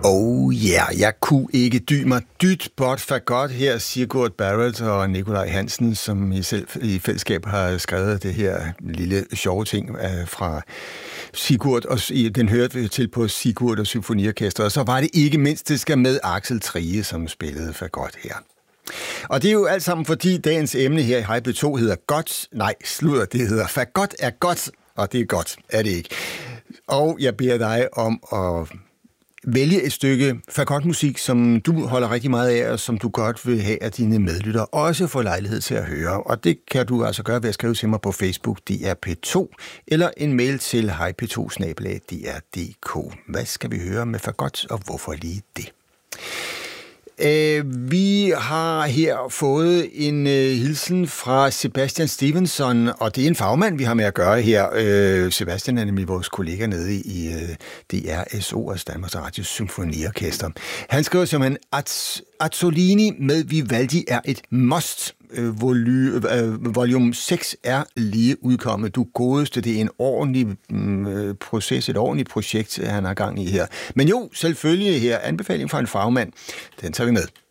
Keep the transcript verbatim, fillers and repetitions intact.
Oh yeah, jeg kunne ikke dy mig dyt bort for godt her, Sigurd Barrett og Nikolaj Hansen, som i, selv, i fællesskab har skrevet det her lille sjove ting uh, fra Sigurd, og den hørte vi til på Sigurd og Symfoniorkester, og så var det ikke mindst, det skal med Axel Thrige, som spillede for godt her. Og det er jo alt sammen, fordi dagens emne her i Hej P to hedder godt, nej, sludder, det hedder Fagot er godt, og det er godt, er det ikke. Og jeg beder dig om at vælge et stykke fagotmusik, som du holder rigtig meget af, og som du godt vil have, at dine medlyttere også får lejlighed til at høre. Og det kan du altså gøre ved at skrive til mig på Facebook, D R P to, eller en mail til hej p to snabel-a d r punktum d k. Hvad skal vi høre med fagot, og hvorfor lige det? Uh, vi har her fået en uh, hilsen fra Sebastian Stevenson, og det er en fagmand, vi har med at gøre her. Uh, Sebastian er nemlig vores kollega nede i uh, D R S O, altså Danmarks Radios Symfoniorkester. Han skriver simpelthen, at Azzolini med Vivaldi er et must. Uh, voly, uh, volume seks er lige udkommet. Du godeste, det er en ordentlig uh, proces, et ordentligt projekt, han har gang i her. Men jo, selvfølgelig her, anbefaling fra en fagmand. Den tager vi med.